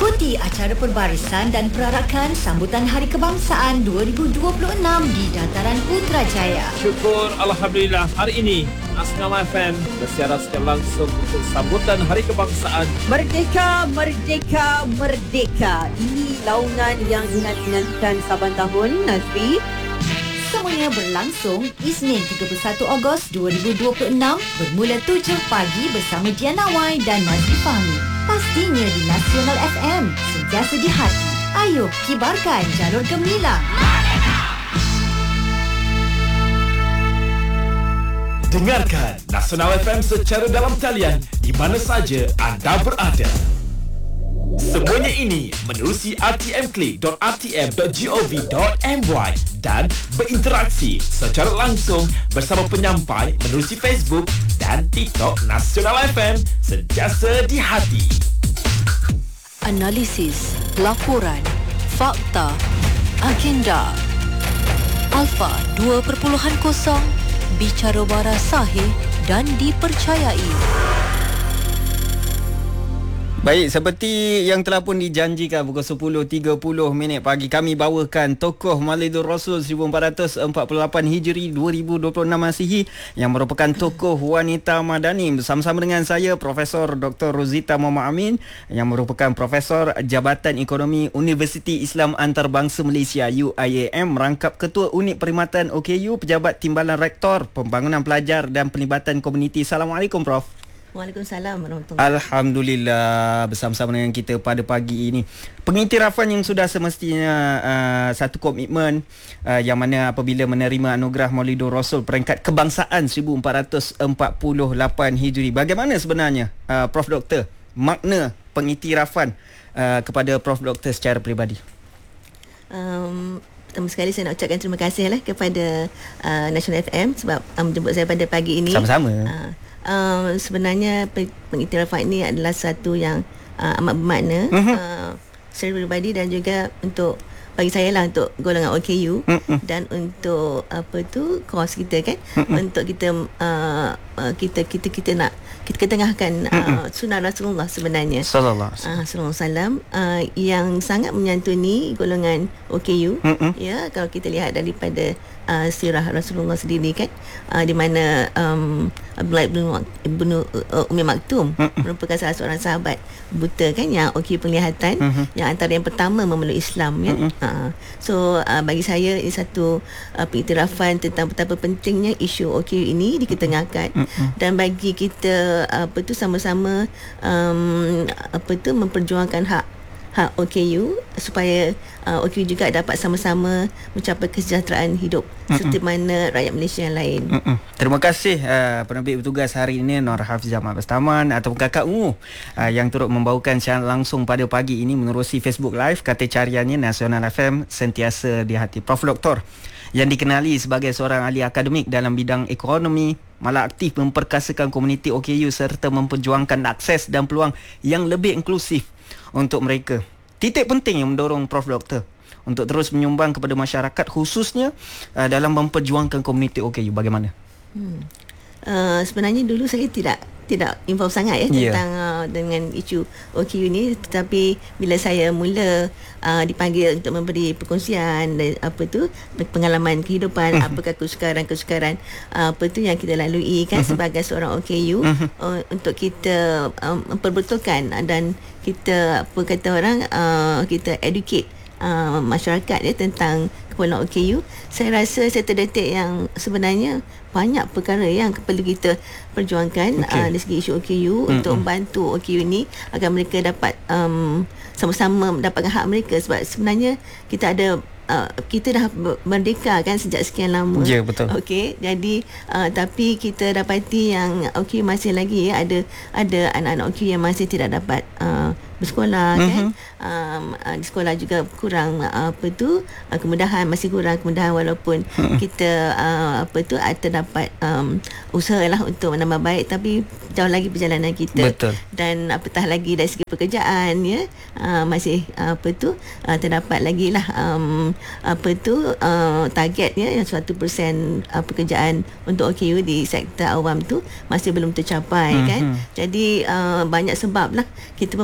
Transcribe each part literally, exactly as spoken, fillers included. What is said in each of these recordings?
Ikuti acara perbarisan dan perarakan sambutan Hari Kebangsaan dua ribu dua puluh enam di Dataran Putrajaya. Syukur Alhamdulillah, hari ini Nasional F M bersiaran secara langsung untuk sambutan Hari Kebangsaan. Merdeka, merdeka, merdeka. Ini laungan yang dinantikan saban tahun, Nazri. Semuanya berlangsung Isnin tiga puluh satu Ogos dua ribu dua puluh enam bermula tujuh pagi bersama Diana Wai dan Mazli Fahmi. Pastinya di Nasional F M, sentiasa di hati. Ayo kibarkan jalur gemilang. Dengarkan Nasional F M secara dalam talian di mana saja anda berada. Semuanya ini menerusi r t m click dot r t m dot gov dot m y dan berinteraksi secara langsung bersama penyampai menerusi Facebook dan TikTok Nasional F M, sentiasa di hati. Analisis, laporan, fakta, agenda. Alpha dua titik kosong, bicara waras sahih dan dipercayai. Baik, seperti yang telah pun dijanjikan pukul sepuluh tiga puluh minit pagi, kami bawakan tokoh Maulidur Rasul seribu empat ratus empat puluh lapan Hijri dua ribu dua puluh enam Masihi yang merupakan tokoh wanita madani. Bersama-sama dengan saya Profesor Doktor Rozita Muhammad Amin yang merupakan Profesor Jabatan Ekonomi Universiti Islam Antarabangsa Malaysia U I A M, merangkap Ketua Unit Perkhidmatan O K U, Pejabat Timbalan Rektor, Pembangunan Pelajar dan Pelibatan Komuniti. Assalamualaikum Prof. Waalaikumsalam warahmatullahi. Alhamdulillah, bersama-sama dengan kita pada pagi ini. Pengiktirafan yang sudah semestinya uh, satu komitmen uh, yang mana apabila menerima anugerah Maulidur Rasul peringkat kebangsaan seribu empat ratus empat puluh lapan Hijri. Bagaimana sebenarnya uh, Prof Doktor makna pengiktirafan uh, kepada Prof Doktor secara peribadi? Um, Pertama sekali saya nak ucapkan terima kasih lah kepada uh, Nasional F M sebab um, menjemput saya pada pagi ini. Sama-sama. Uh, Uh, sebenarnya pengiktirafan ini adalah satu yang uh, amat bermakna uh-huh. uh, secara peribadi dan juga untuk bagi saya lah, untuk golongan O K U uh-huh. dan untuk apa tu kos kita kan, uh-huh. untuk kita uh, uh, kita kita kita nak kita ketengahkan uh, sunnah Rasulullah sebenarnya sallallahu alaihi wasallam uh, yang sangat menyantuni golongan O K U uh-huh. ya, kalau kita lihat daripada Uh, sirah Rasulullah sendiri kan, uh, di mana um, Abdullah ibn, ibn uh, Umi Maktum uh-uh. merupakan salah seorang sahabat buta kan, yang O K U penglihatan, uh-huh. yang antara yang pertama memeluk Islam ya. Uh-uh. Uh, so uh, bagi saya ini satu uh, pengiktirafan tentang betapa pentingnya isu O K U ini diketengahkan, uh-uh. dan bagi kita uh, apa tu sama-sama um, apa tu memperjuangkan hak hak O K U supaya uh, O K U juga dapat sama-sama mencapai kesejahteraan hidup Mm-mm. seperti mana rakyat Malaysia yang lain. Mm-mm. Terima kasih uh, penerbit bertugas hari ini Nur Hafizah Bastaman ataupun Kakak Ungu uh, yang turut membawakan siaran langsung pada pagi ini menerusi Facebook Live. Kata cariannya Nasional F M, sentiasa di hati. Prof Doktor yang dikenali sebagai seorang ahli akademik dalam bidang ekonomi, malah aktif memperkasakan komuniti O K U serta memperjuangkan akses dan peluang yang lebih inklusif untuk mereka. Titik penting yang mendorong Prof Doktor untuk terus menyumbang kepada masyarakat, khususnya uh, dalam memperjuangkan komuniti O K U. Bagaimana? Hmm. Uh, sebenarnya dulu saya tidak tidak involve sangat ya yeah. tentang uh, dengan isu O K U ni, tetapi bila saya mula uh, dipanggil untuk memberi perkongsian dan apa tu pengalaman kehidupan, uh-huh. apakah kesukaran-kesukaran uh, apa tu yang kita lalui kan, uh-huh. sebagai seorang O K U, uh-huh. uh, untuk kita um, memperbetulkan dan kita apa kata orang uh, kita educate uh, masyarakat ya tentang kepulauan O K U. Saya rasa saya terdetik yang sebenarnya banyak perkara yang perlu kita perjuangkan okay. uh, dari segi isu O K U mm-hmm. untuk membantu O K U ini agar mereka dapat um, sama-sama mendapatkan hak mereka, sebab sebenarnya kita ada uh, kita dah merdeka kan sejak sekian lama. Ya, yeah, betul. Okey, jadi uh, tapi kita dapati yang O K U masih lagi ya, ada ada anak-anak O K U yang masih tidak dapat uh, bersekolah mm-hmm. kan. Um, uh, di sekolah juga kurang uh, apa tu uh, kemudahan, masih kurang kemudahan walaupun mm-hmm. kita uh, apa tu uh, terdapat um, usahalah untuk menambah baik, tapi jauh lagi perjalanan kita. Betul. Dan apatah lagi dari segi pekerjaan ya, uh, masih uh, apa tu uh, terdapat lagi lah um, apa tu uh, targetnya yang seratus peratus uh, pekerjaan untuk O K U di sektor awam tu masih belum tercapai mm-hmm. kan. Jadi uh, banyak sebab lah, kita pun banyak buat kajian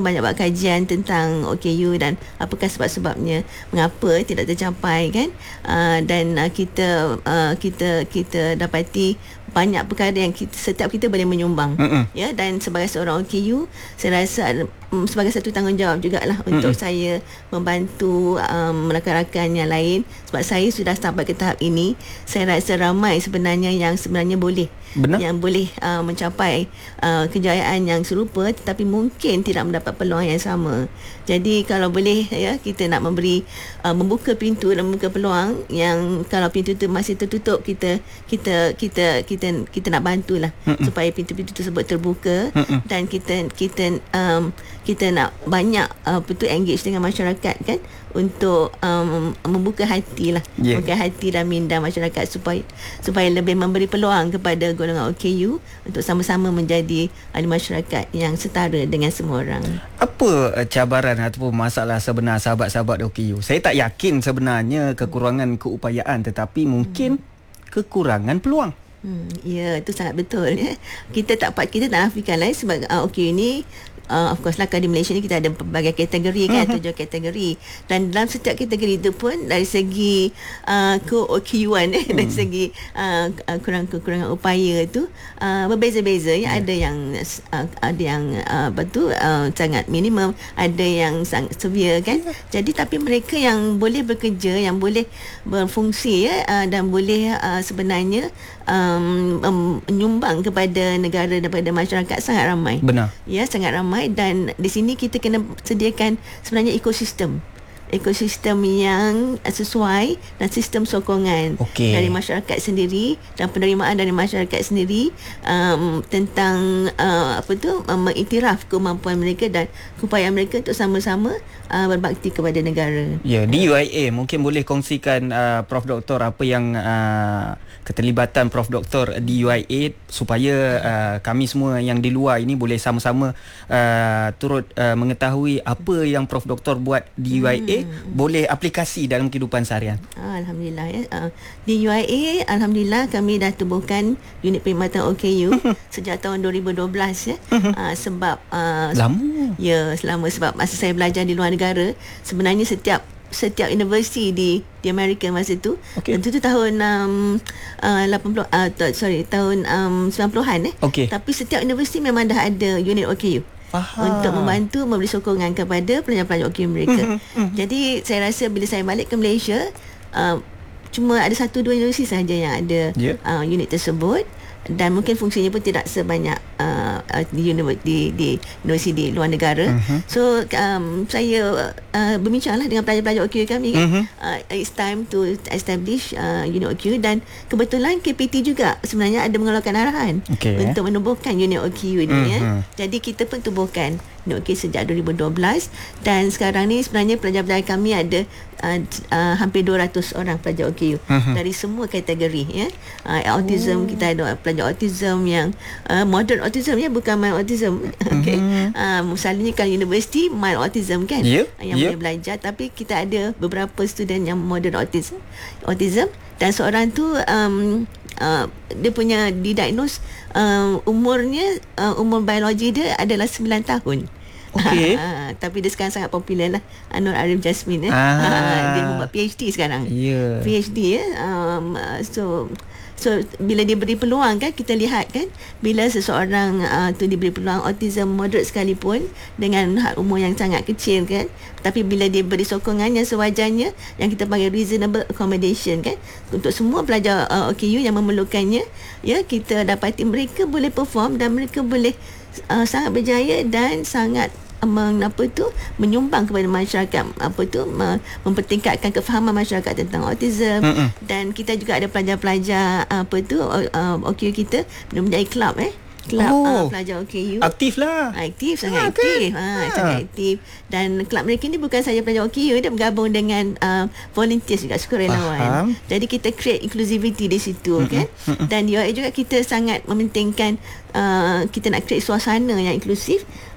kajian tentang O K U dan apakah sebab-sebabnya mengapa tidak tercapai kan. Uh, dan uh, kita uh, kita kita dapati banyak perkara yang kita, setiap kita boleh menyumbang. Mm-mm. Ya, dan sebagai seorang O K U saya rasa um, sebagai satu tanggungjawab jugalah untuk Mm-mm. saya membantu um, rakan-rakan yang lain, sebab saya sudah sampai ke tahap ini. Saya rasa ramai sebenarnya yang sebenarnya boleh Benar? yang boleh uh, mencapai uh, kejayaan yang serupa, tetapi mungkin tidak mendapat peluang yang sama. Jadi kalau boleh ya, kita nak memberi uh, membuka pintu dan membuka peluang yang kalau pintu itu masih tertutup, kita kita kita kita kita nak bantulah Mm-mm. supaya pintu-pintu tersebut terbuka. Mm-mm. Dan kita kita um, kita nak banyak uh, betul engage dengan masyarakat kan, untuk um, membuka hati lah, yeah. membuka hati dan minda masyarakat supaya supaya lebih memberi peluang kepada golongan O K U untuk sama-sama menjadi ahli masyarakat yang setara dengan semua orang. Apa uh, cabaran ataupun masalah sebenar sahabat-sahabat O K U? Saya tak yakin sebenarnya kekurangan keupayaan, tetapi mungkin hmm. kekurangan peluang. Hmm, ya, itu sangat betul ya. Kita tak kita tak nafikan lah sebab uh, O K U ni Uh, of course lah, di Malaysia ni kita ada berbagai kategori kan, mm-hmm. tujuh kategori, dan dalam setiap kategori itu pun dari segi uh, ke-O K U-an eh, mm. dari segi uh, kurang-kekurangan upaya itu uh, berbeza-beza ya. Yeah. Ada yang uh, ada yang uh, apa tu uh, sangat minimum, ada yang sangat severe kan. Yeah. Jadi tapi mereka yang boleh bekerja, yang boleh berfungsi ya, uh, dan boleh uh, sebenarnya um, um, menyumbang kepada negara, daripada masyarakat sangat ramai. Benar. Ya, sangat ramai. Dan di sini kita kena sediakan sebenarnya ekosistem ekosistem yang sesuai dan sistem sokongan okay. dari masyarakat sendiri dan penerimaan dari masyarakat sendiri um, tentang uh, apa tu um, mengiktiraf kemampuan mereka dan keupayaan mereka untuk sama-sama uh, berbakti kepada negara. Ya, di U I A mungkin boleh kongsikan uh, Prof Doktor apa yang uh, keterlibatan Prof Doktor di U I A supaya uh, kami semua yang di luar ini boleh sama-sama uh, turut uh, mengetahui apa yang Prof Doktor buat di U I A. Hmm. Boleh aplikasi dalam kehidupan seharian. Alhamdulillah ya. Uh, di U I A alhamdulillah kami dah tubuhkan unit perkhidmatan O K U sejak tahun dua ribu dua belas ya. Uh, sebab uh, lama. Ya, selama sebab masa saya belajar di luar negara, sebenarnya setiap setiap universiti di di Amerika masa tu, okay. tentu tu tahun um, uh, lapan puluh uh, sorry tahun um, sembilan puluhan eh. Okay. Tapi setiap universiti memang dah ada unit O K U. Faham. Untuk membantu memberi sokongan kepada pelajar-pelajar O K U mereka. Mm-hmm. Jadi saya rasa bila saya balik ke Malaysia, uh, cuma ada satu dua universiti sahaja yang ada yeah. uh, unit tersebut, dan mungkin fungsinya pun tidak sebanyak uh, di, universiti, di, di universiti di luar negara. Uh-huh. So um, saya uh, berbincanglah dengan pelajar-pelajar O K U kami kan. Uh-huh. Uh, it's time to establish uh, unit O K U, dan kebetulan K P T juga sebenarnya ada mengeluarkan arahan okay. untuk menubuhkan unit O K U ni uh-huh. ya. Jadi kita pun tubuhkan unit O K U sejak dua ribu dua belas, dan sekarang ni sebenarnya pelajar-pelajar kami ada uh, uh, hampir dua ratus orang pelajar O K U uh-huh. dari semua kategori ya. Uh, autism, oh. kita ada pelajar autism yang uh, modern autism ya, bukan mild autism. Okey. Mm-hmm. Um, selalunya kalau universiti mild autism kan yep. yang yep. boleh belajar, tapi kita ada beberapa student yang modern autism. Autism dan seorang tu um, uh, dia punya didiagnose uh, umurnya uh, umur biologi dia adalah sembilan tahun. Okey. Ha, tapi dia sekarang sangat popular lah, Nur Arif Jasmine eh. Ah. Dia membuat P H D sekarang. Yeah. P H D ya. Um, so So bila diberi peluang kan, kita lihat kan, bila seseorang uh, tu diberi peluang autism moderate sekalipun dengan umur yang sangat kecil kan, tapi bila diberi sokongan yang sewajarnya, yang kita panggil reasonable accommodation kan, untuk semua pelajar uh, O K U yang memerlukannya, ya, kita dapati mereka boleh perform dan mereka boleh uh, sangat berjaya dan sangat mengapa tu menyumbang kepada masyarakat, apa tu mempertingkatkan kefahaman masyarakat tentang autism. Mm-mm. Dan kita juga ada pelajar-pelajar apa tu uh, O K U kita menjadi kelab eh kelab oh, uh, pelajar O K U. Aktif lah. Aktif, sangat ha, aktif. Ha, ha. Sangat aktif. Dan kelab mereka ni bukan saja pelajar O K U, dia bergabung dengan uh, volunteers juga, sukarelawan. Jadi kita create inclusivity di situ. Mm-hmm. Kan. Mm-hmm. Dan di U I A juga kita sangat mementingkan uh, kita nak create suasana yang inklusif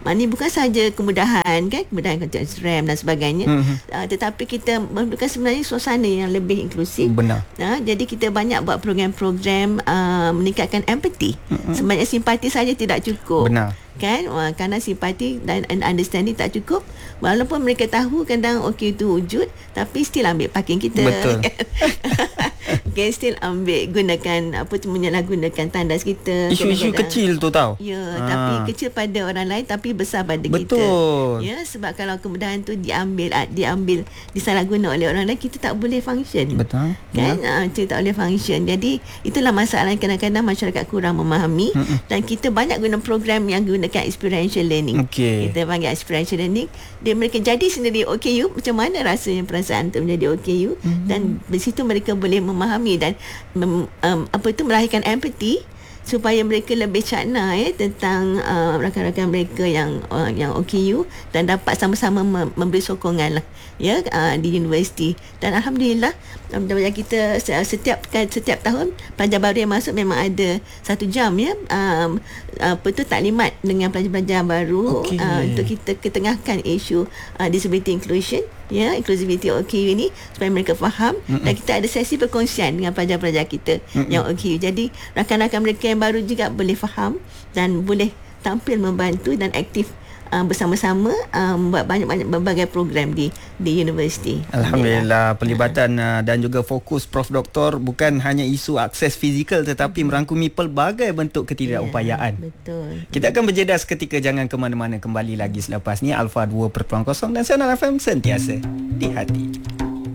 Maknanya bukan sahaja kemudahan kan, kemudahan kontak RAM dan sebagainya, mm-hmm. uh, tetapi kita memerlukan sebenarnya suasana yang lebih inklusif. Benar. Uh, jadi kita banyak buat program-program uh, meningkatkan empathy. Mm-hmm. Sebenarnya simpati saja tidak cukup. Benar. Kan, uh, kerana simpati dan understanding tak cukup, walaupun mereka tahu kadang okey itu wujud, tapi still ambil parking kita. Betul. Okay, still ambil gunakan apa tu, menyalahgunakan tandas kita. Isu-isu kecil tu tau. Ya, ha. tapi kecil pada orang lain tapi besar pada Betul. kita. Ya, sebab kalau kemudahan tu diambil diambil disalahguna oleh orang lain, kita tak boleh function. Betul. Kan? Ya. Uh, kita tak boleh function. Jadi itulah masalah yang kadang-kadang masyarakat kurang memahami. Mm-mm. Dan kita banyak guna program yang gunakan experiential learning. Okay. Kita panggil experiential learning. Dia mereka jadi sendiri O K U, macam mana rasanya perasaan tu menjadi O K U, mm-hmm. dan di situ mereka boleh memahami dan mem, um, apa itu melahirkan empathy supaya mereka lebih cakna ya tentang uh, rakan-rakan mereka yang uh, yang O K U dan dapat sama-sama mem- memberi sokongan lah ya uh, di universiti. Dan alhamdulillah alhamdulillah kita setiap setiap tahun pelajar baru yang masuk memang ada satu jam ya um, apa tu taklimat dengan pelajar-pelajar baru, okay. uh, untuk kita ketengahkan isu uh, disability inclusion ya, inclusivity O K U ini supaya mereka faham. Mm-mm. Dan kita ada sesi perkongsian dengan pelajar-pelajar kita. Mm-mm. yang O K U. Jadi rakan-rakan mereka yang baru juga boleh faham dan boleh tampil membantu dan aktif uh, bersama-sama uh, membuat banyak-banyak berbagai program di di universiti. Alhamdulillah, pelibatan uh, dan juga fokus Prof Doktor bukan hanya isu akses fizikal tetapi merangkumi pelbagai bentuk ketidakupayaan. Ya, betul. Kita akan berjeda seketika, jangan ke mana-mana, kembali lagi selepas ni. Alpha dua perpuluhan kosong dan Nasional F M sentiasa di hati.